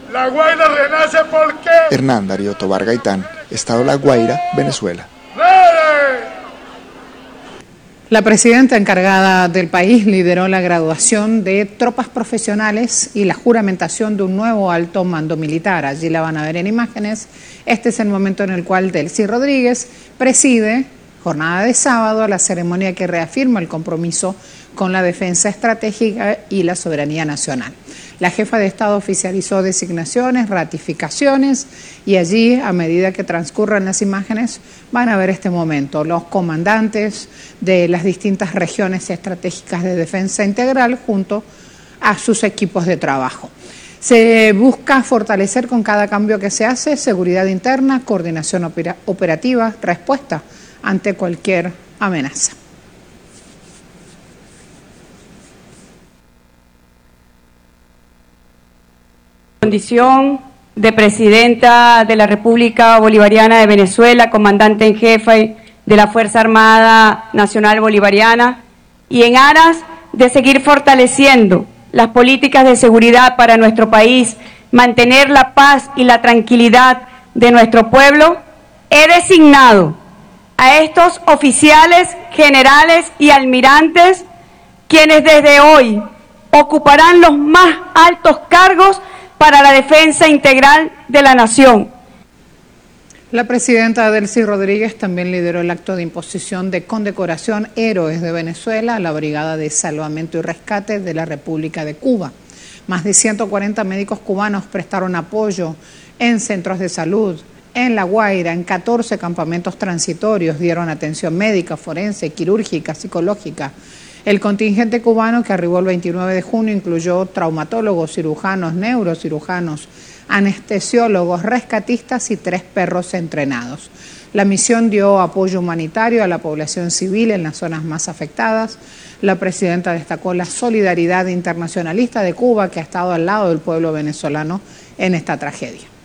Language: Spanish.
La Guaira renace porque... Hernán Darío Tobar Gaitán, Estado La Guaira, Venezuela. La presidenta encargada del país lideró la graduación de tropas profesionales y la juramentación de un nuevo alto mando militar. Allí la van a ver en imágenes. Este es el momento en el cual Delcy Rodríguez preside, jornada de sábado, la ceremonia que reafirma el compromiso con la defensa estratégica y la soberanía nacional. La jefa de Estado oficializó designaciones, ratificaciones y allí, a medida que transcurran las imágenes, van a ver este momento. Los comandantes de las distintas regiones estratégicas de defensa integral junto a sus equipos de trabajo. Se busca fortalecer con cada cambio que se hace seguridad interna, coordinación operativa, respuesta ante cualquier amenaza. Condición de presidenta de la República Bolivariana de Venezuela, comandante en jefe de la Fuerza Armada Nacional Bolivariana, y en aras de seguir fortaleciendo las políticas de seguridad para nuestro país, mantener la paz y la tranquilidad de nuestro pueblo, he designado a estos oficiales, generales y almirantes, quienes desde hoy ocuparán los más altos cargos para la defensa integral de la nación. La presidenta Delcy Rodríguez también lideró el acto de imposición de condecoración Héroes de Venezuela a la Brigada de Salvamento y Rescate de la República de Cuba. Más de 140 médicos cubanos prestaron apoyo en centros de salud, en La Guaira, en 14 campamentos transitorios, dieron atención médica, forense, quirúrgica, psicológica. El contingente cubano que arribó el 29 de junio incluyó traumatólogos, cirujanos, neurocirujanos, anestesiólogos, rescatistas y 3 perros entrenados. La misión dio apoyo humanitario a la población civil en las zonas más afectadas. La presidenta destacó la solidaridad internacionalista de Cuba que ha estado al lado del pueblo venezolano en esta tragedia.